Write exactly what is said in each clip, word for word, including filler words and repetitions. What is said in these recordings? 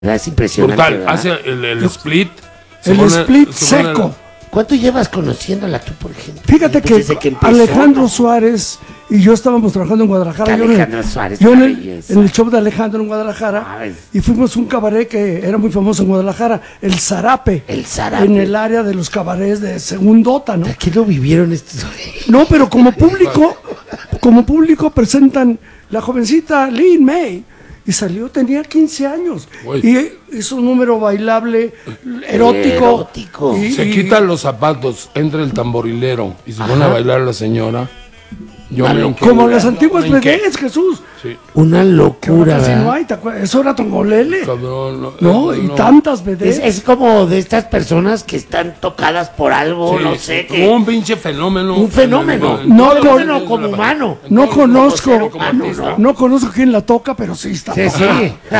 Es impresionante. Brutal, ¿verdad? hace el, el split. El pone- split se pone- seco. ¿Cuánto llevas conociéndola tú, por ejemplo? Fíjate Pues que, desde empezó, Alejandro ¿no? Suárez y yo estábamos trabajando en Guadalajara. Yo en el- Alejandro Suárez, yo en una el, belleza. en el show de Alejandro en Guadalajara. Ay. Y fuimos a un cabaret que era muy famoso en Guadalajara, el Zarape. El Zarape. En el área de los cabarets de Segundota, ¿no? ¿Qué lo vivieron estos? No, pero como público, como público presentan la jovencita Lin May. Y salió, tenía quince años. Güey. Y hizo un número bailable, erótico. Erótico. Y- Se y- quita los zapatos, entra el tamborilero y se pone a bailar la señora. Yo me inquieto. Como las antiguas Me inquieto. vedettes, Jesús. Sí. Una Que ahora locura, casi ¿verdad? no hay, ¿te acuerdas? Eso era Tongolele. Cabrón, no, No, eh, y no. tantas Es, vedettes. es como de estas personas que están tocadas por algo, Sí, no sé, como que un pinche fenómeno. un fenómeno. En- en- No, en- con- en- no en- como en- humano. en- No en- conozco, como como artista. no, no conozco quién la toca, pero sí está. Sí, sí.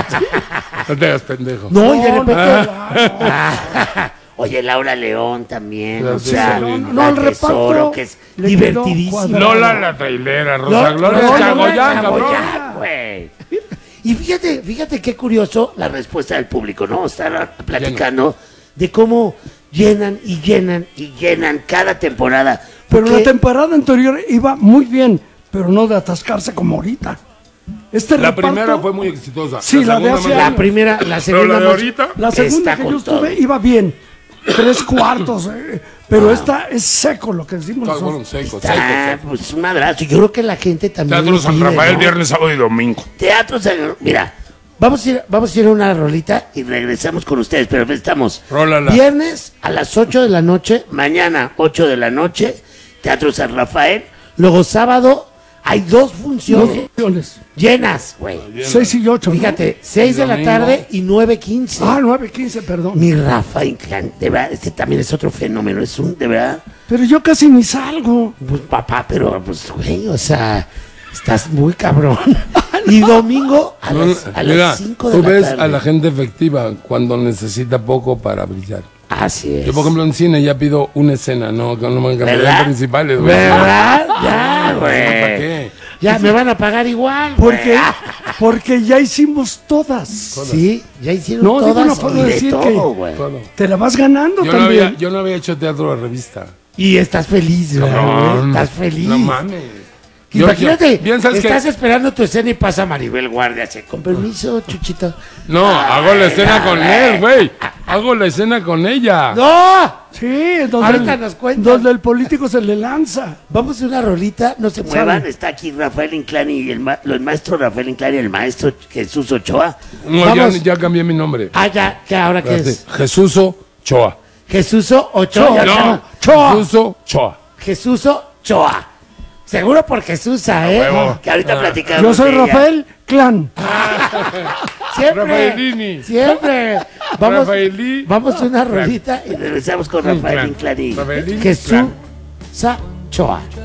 No te hagas pendejo. No, y de repente. claro. Ah, oye, Laura León también, o Sí, sea, sí, no, sí. no, el Tesoro, reparto que es le quedó divertidísimo. cuadrado. Lola la trailera, Rosa No, Gloria no, Chagoyán, no, cabrón. Chagoyán, güey. Y fíjate, fíjate qué curioso la respuesta del público, ¿no? Estar platicando de cómo llenan y llenan y llenan cada temporada. Pero Porque la temporada anterior iba muy bien, pero no de atascarse como ahorita. Este La reparto- primera fue muy exitosa. Sí, la de segunda hace más- la años. primera, la Pero segunda la de más- ahorita. La segunda está que con yo estuve todo. iba bien. Tres cuartos, eh, pero esta es seco lo que decimos Todas nosotros. fueron secos, Está, secos, secos. pues un madrazo. Yo creo que la gente también. Teatro lo San pide, Rafael, ¿no? viernes, sábado y domingo. Teatro San Mira, vamos a ir, vamos a ir a una rolita y regresamos con ustedes, pero estamos Rólala. viernes a las ocho de la noche, mañana ocho de la noche, Teatro San Rafael. Luego sábado hay dos Dos funciones funciones. llenas, güey. Seis y ocho. ¿no? Fíjate, seis de la domingo. tarde y nueve quince. Ah, nueve quince, perdón. Mi Rafa Inclán, de verdad, este también es otro fenómeno, es un, de verdad, Pero yo casi ni salgo. pues papá, pero pues güey, o sea, estás muy cabrón. Y domingo a No, las, a mira, las cinco de tú la ves tarde. a la gente efectiva cuando necesita poco para brillar. Así es. Yo, por ejemplo, en cine ya pido una escena, no, que no me encantan ¿Verdad? principales, güey. ¿Verdad? Ya, ¿Para güey. qué? Ya me van a pagar igual, güey. Porque, porque ya hicimos todas. Sí, ya hicieron No, digo, todas no puedo y de decir todo, que- güey. Todo. Te la vas ganando Yo no, también. había, yo no había hecho teatro de revista. Y estás feliz, güey. Cabrón. Estás feliz. No mames. Yo- Imagínate, yo- bien, ¿sabes estás qué? esperando tu escena y pasa Maribel Guardia. Así, con permiso, Chuchito. No, hago la escena Ay, con ay. él, güey. Hago la escena con ella. ¡No! Sí, donde, Ahorita el, nos cuentas. donde el político se le lanza. Vamos a una rolita, no se muevan. Sale. Está aquí Rafael Inclán y el, ma- el maestro Rafael Inclán y el maestro Jesús Ochoa. No, ya, Vamos. ya cambié mi nombre. Ah, ya, ¿qué ahora qué es? Espérate. Jesuso Choa. Jesuso Ochoa. ya No, está. Choa. Jesuso Choa. Jesuso Choa. Seguro por Jesús, ¿eh? huevo. Que ahorita platicamos. Yo soy de ella. Rafael Clan. Siempre. Rafaelini. Siempre. Vamos, Rafaelí. vamos a una rolita y regresamos con Rafael Clan. Inclán y Rafaelín Jesús Clan. Choa.